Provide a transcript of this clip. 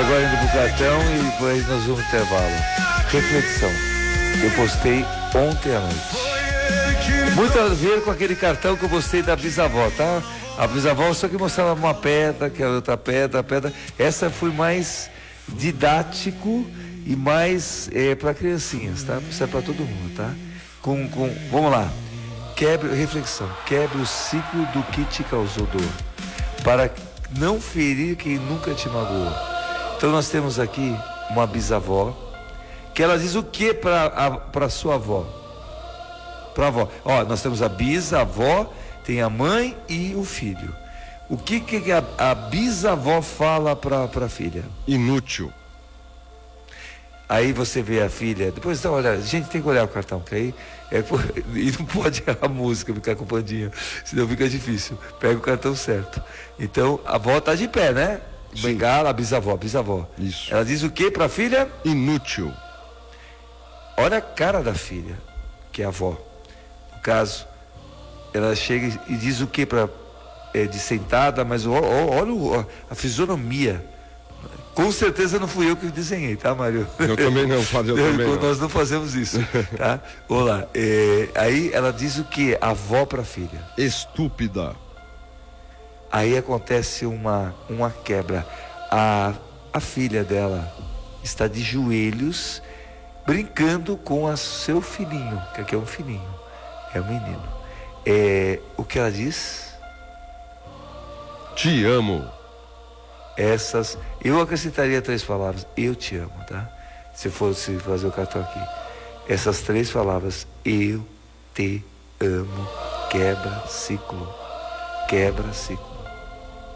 agora indo pro cartão e depois nós vamos intervalo. Reflexão. Eu postei ontem à noite. Muito a ver com aquele cartão que eu postei da bisavó, tá? A bisavó só que mostrava uma pedra, que a outra pedra, a pedra. Essa foi mais didático e mais para criancinhas, tá? Isso é para todo mundo, tá? Vamos lá. Reflexão. Quebre o ciclo do que te causou dor, para não ferir quem nunca te magoou. Então nós temos aqui uma bisavó, que ela diz o que para sua avó? Para a avó. Ó, nós temos a bisavó, tem a mãe e o filho. O que a bisavó fala para a filha? Inútil. Aí você vê a filha, depois dá uma olhada, gente, tem que olhar o cartão, que aí e não pode a música ficar com pandinha, senão fica difícil. Pega o cartão certo. Então a avó tá de pé, né? Bengala, a bisavó. Isso. Ela diz o que para a filha? Inútil. Olha a cara da filha, que é a avó. No caso, ela chega e diz o que para de sentada, mas olha a fisionomia. Com certeza não fui eu que desenhei, tá, Mário? Eu também não, Padre, eu também não. Nós não fazemos isso, tá? Vamos lá. Aí ela diz o que? A avó para a filha. Estúpida. Aí acontece uma quebra. A filha dela está de joelhos, brincando com seu filhinho, que aqui é um filhinho, é um menino. O que ela diz? Te amo. Eu acrescentaria 3 palavras. Eu te amo, tá? Se fosse fazer o cartão aqui. Essas 3 palavras. Eu te amo. Quebra ciclo. Quebra ciclo.